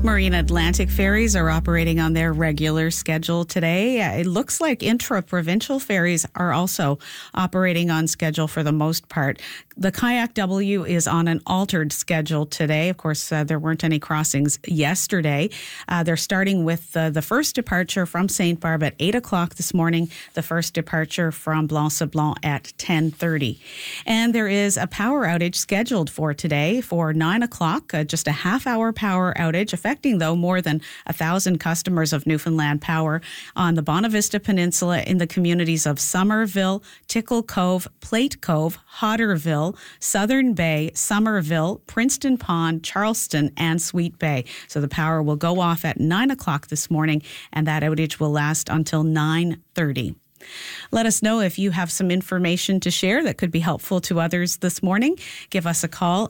Marine Atlantic ferries are operating on their regular schedule today. It looks like intra-provincial ferries are also operating on schedule for the most part. The Kayak W is on an altered schedule today. Of course, there weren't any crossings yesterday. They're starting with the first departure from St. Barb at 8 o'clock this morning, the first departure from Blanc-Sablon at 10:30. And there is a power outage scheduled for today for 9 o'clock, just a half-hour power outage, affecting, though, more than 1,000 customers of Newfoundland Power on the Bonavista Peninsula in the communities of Somerville, Tickle Cove, Plate Cove, Hodderville, Southern Bay, Somerville, Princeton Pond, Charleston, and Sweet Bay. So the power will go off at 9 o'clock this morning, and that outage will last until 9:30. Let us know if you have some information to share that could be helpful to others this morning. Give us a call,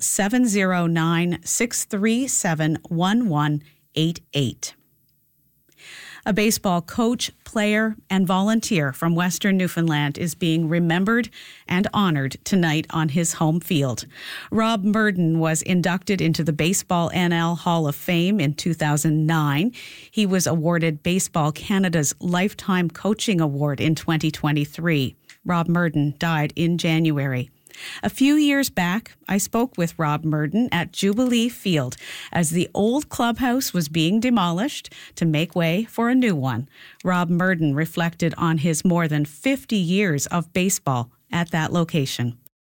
709-637-1188. A baseball coach, player, and volunteer from Western Newfoundland is being remembered and honored tonight on his home field. Rob Murden was inducted into the Baseball NL Hall of Fame in 2009. He was awarded Baseball Canada's Lifetime Coaching Award in 2023. Rob Murden died in January. A few years back, I spoke with Rob Murden at Jubilee Field as the old clubhouse was being demolished to make way for a new one. Rob Murden reflected on his more than 50 years of baseball at that location.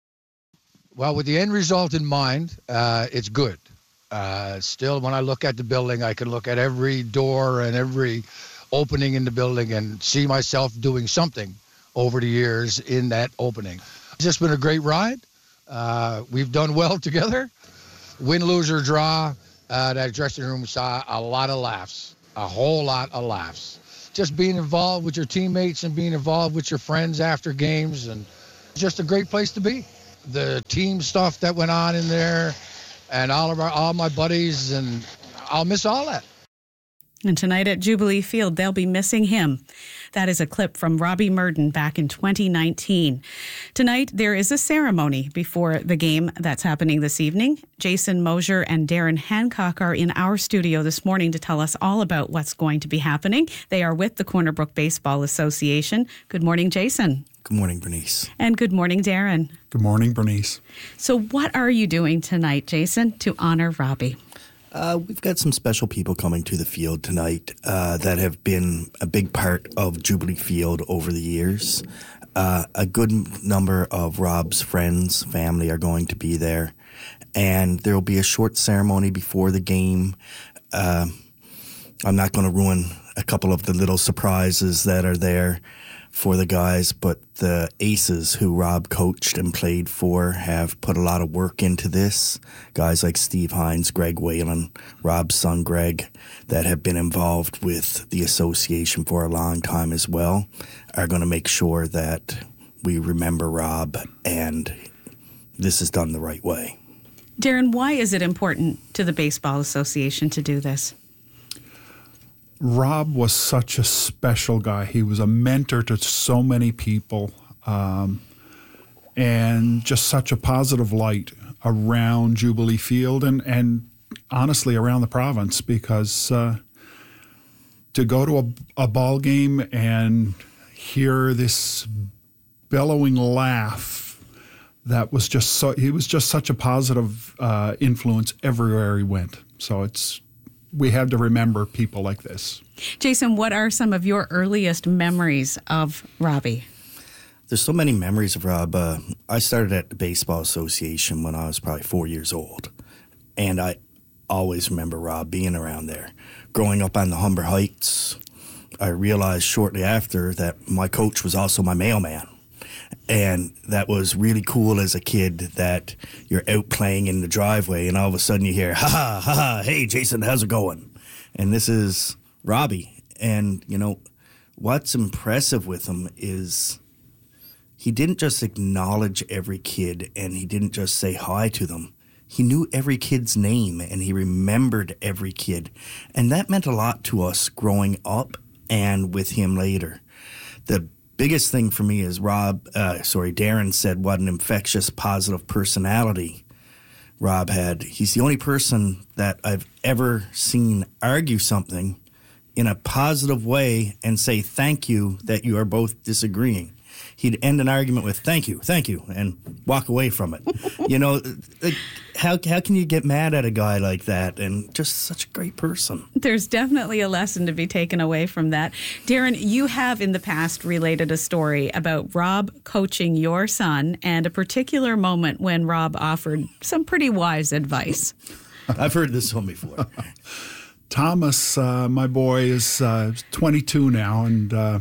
Well, with the end result in mind, it's good. Still, when I look at the building, I can look at every door and every opening in the building and see myself doing something over the years in that opening. It's just been a great ride. We've done well together. Win, lose, or draw, that dressing room saw a lot of laughs, a whole lot of laughs. Just being involved with your teammates and being involved with your friends after games, and just a great place to be. The team stuff that went on in there, and all my buddies, and I'll miss all that. And tonight at Jubilee Field, they'll be missing him. That is a clip from Robbie Murden back in 2019. Tonight, there is a ceremony before the game that's happening this evening. Jason Mosier and Darren Hancock are in our studio this morning to tell us all about what's going to be happening. They are with the Corner Brook Baseball Association. Good morning, Jason. Good morning, Bernice. And good morning, Darren. Good morning, Bernice. So what are you doing tonight, Jason, to honor Robbie? We've got some special people coming to the field tonight that have been a big part of Jubilee Field over the years. A good number of Rob's friends, family are going to be there. And there will be a short ceremony before the game. I'm not going to ruin a couple of the little surprises that are there for the guys, but the aces who Rob coached and played for have put a lot of work into this. Guys like Steve Hines, Greg Whalen, Rob's son Greg, that have been involved with the association for a long time as well, are going to make sure that we remember Rob and this is done the right way. Darren, why is it important to the Baseball Association to do this? Rob was such a special guy. He was a mentor to so many people, and just such a positive light around Jubilee Field and honestly around the province, because to go to a ball game and hear this bellowing laugh, that was just he was just such a positive influence everywhere he went. So we have to remember people like this. Jason, what are some of your earliest memories of Robbie? There's so many memories of Rob. I started at the Baseball Association when I was probably 4 years old, and I always remember Rob being around there. Growing up on the Humber Heights, I realized shortly after that my coach was also my mailman. And that was really cool as a kid, that you're out playing in the driveway and all of a sudden you hear, ha ha, ha ha, hey Jason, how's it going? And this is Robbie. And, you know, what's impressive with him is he didn't just acknowledge every kid and he didn't just say hi to them. He knew every kid's name and he remembered every kid. And that meant a lot to us growing up and with him later. The biggest thing for me is Darren said what an infectious, positive personality Rob had. He's the only person that I've ever seen argue something in a positive way and say thank you that you are both disagreeing. He'd end an argument with thank you, and walk away from it. You know, like, how can you get mad at a guy like that? And just such a great person. There's definitely a lesson to be taken away from that. Darren, you have in the past related a story about Rob coaching your son and a particular moment when Rob offered some pretty wise advice. I've heard this one before. Thomas, my boy, is 22 now, and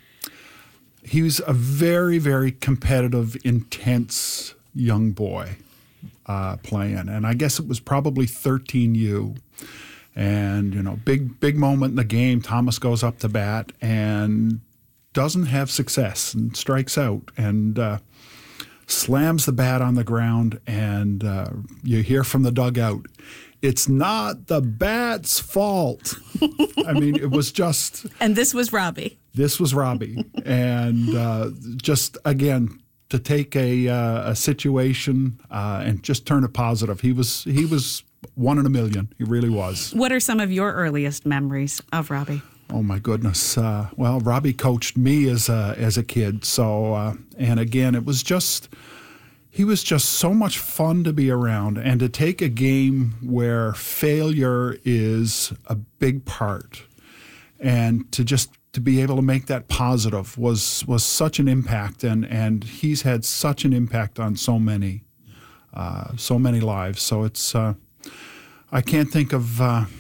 he was a very, very competitive, intense young boy playing. And I guess it was probably 13U. And, you know, big moment in the game. Thomas goes up to bat and doesn't have success and strikes out and slams the bat on the ground. And you hear from the dugout, "It's not the bat's fault." I mean, it was just... And this was Robbie. This was Robbie. And just, again, to take a situation and just turn it positive. He was one in a million. He really was. What are some of your earliest memories of Robbie? Oh, my goodness. Well, Robbie coached me as a kid. So, and again, it was just... He was just so much fun to be around, and to take a game where failure is a big part, and to be able to make that positive was such an impact, and he's had such an impact on so many lives. So it's I can't think of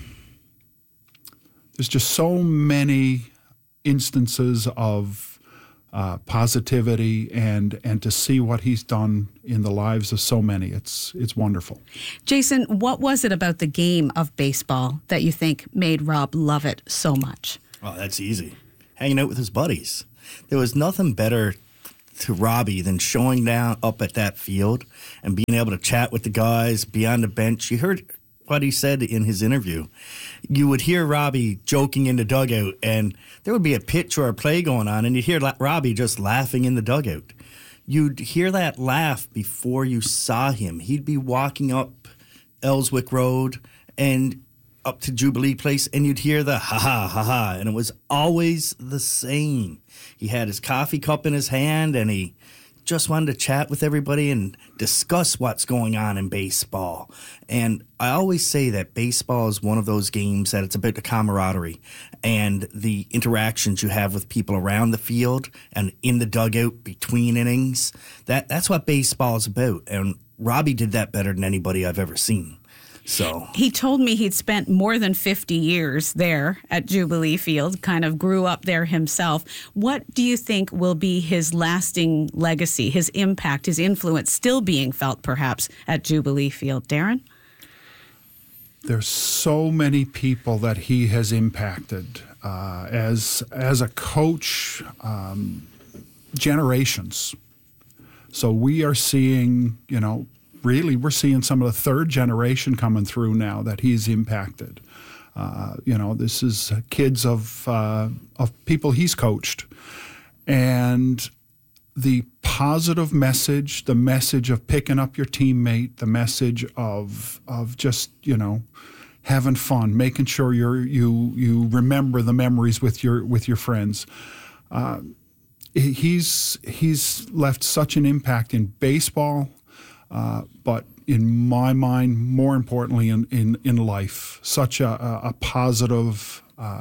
there's just so many instances of positivity and to see what he's done in the lives of so many. It's wonderful. Jason, what was it about the game of baseball that you think made Rob love it so much? Oh, that's easy. Hanging out with his buddies. There was nothing better to Robbie than showing down up at that field and being able to chat with the guys, be on the bench. You heard what he said in his interview. You would hear Robbie joking in the dugout, and there would be a pitch or a play going on, and you'd hear Robbie just laughing in the dugout. You'd hear that laugh before you saw him. He'd be walking up Ellswick Road and up to Jubilee Place, and you'd hear the ha-ha, ha-ha, and it was always the same. He had his coffee cup in his hand, and he just wanted to chat with everybody and discuss what's going on in baseball. And I always say that baseball is one of those games that it's about the camaraderie and the interactions you have with people around the field and in the dugout between innings. That's what baseball is about. And Robbie did that better than anybody I've ever seen. So he told me he'd spent more than 50 years there at Jubilee Field, kind of grew up there himself. What do you think will be his lasting legacy, his impact, his influence still being felt perhaps at Jubilee Field? Darren? There's so many people that he has impacted as a coach, generations. So we are seeing, really, we're seeing some of the third generation coming through now that he's impacted. This is kids of people he's coached. And the positive message, the message of picking up your teammate, the message of just, having fun, making sure you remember the memories with your friends. He's left such an impact in baseball, but in my mind, more importantly, in life, such a positive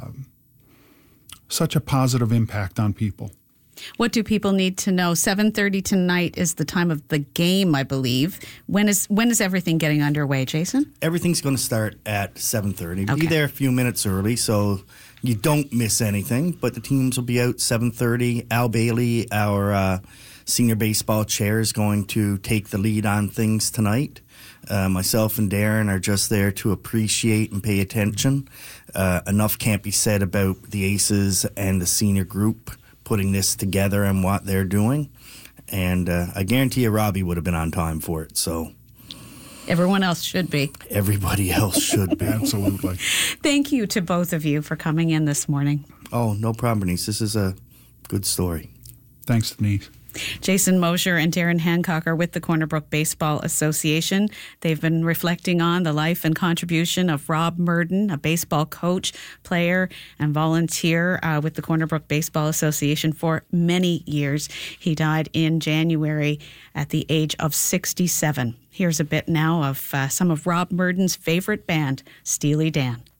impact on people. What do people need to know? 7:30 tonight is the time of the game, I believe. When is everything getting underway, Jason? Everything's going to start at 7:30. Okay. Be there a few minutes early so you don't miss anything. But the teams will be out 7:30. Al Bailey, our senior baseball chair, is going to take the lead on things tonight. Myself and Darren are just there to appreciate and pay attention. Enough can't be said about the Aces and the senior group putting this together and what they're doing. And I guarantee you Robbie would have been on time for it. So everyone else should be. Everybody else should be. Absolutely. Thank you to both of you for coming in this morning. Oh, no problem, Denise. This is a good story. Thanks, Denise. Jason Mosher and Darren Hancock are with the Corner Brook Baseball Association. They've been reflecting on the life and contribution of Rob Murden, a baseball coach, player, and volunteer with the Corner Brook Baseball Association for many years. He died in January at the age of 67. Here's a bit now of some of Rob Murden's favorite band, Steely Dan.